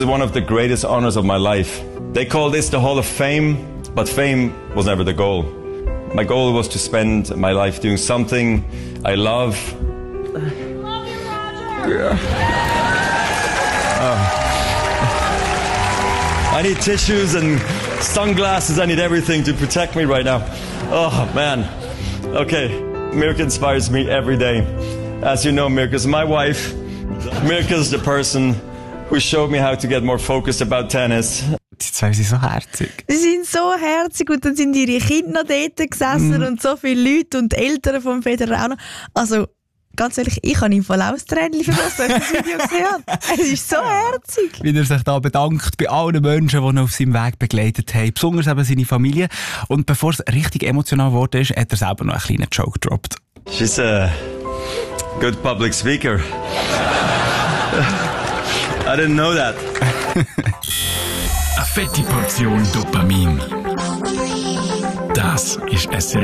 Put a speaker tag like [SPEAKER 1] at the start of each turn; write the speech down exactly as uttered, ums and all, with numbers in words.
[SPEAKER 1] One of the greatest honors of my life. They call this the Hall of Fame, but fame was never the goal. My goal was to spend my life doing something I love. Love you, Roger. Oh. I need tissues and sunglasses. I need everything to protect me right now. Oh, man. Okay, Mirka inspires me every day. As you know, Mirka is my wife. Mirka is the person who showed me how to get more focused about tennis.
[SPEAKER 2] Die zwei sind so herzig.
[SPEAKER 3] Sie sind so herzig und dann sind ihre Kinder noch dort gesessen mm. und so viele Leute und die Eltern vom Federer auch noch. Also, ganz ehrlich, ich habe im Fall auch ein Tränchen verlassen, als ich das Video gesehen habe. Es ist so herzig.
[SPEAKER 2] Wie er sich da bedankt bei allen Menschen, die ihn auf seinem Weg begleitet haben, besonders eben seine Familie. Und bevor es richtig emotional geworden ist, hat er selber noch einen kleinen Joke gedroppt.
[SPEAKER 1] She's a good public speaker. I didn't know that.
[SPEAKER 4] Eine fette Portion Dopamin. Das ist S R F.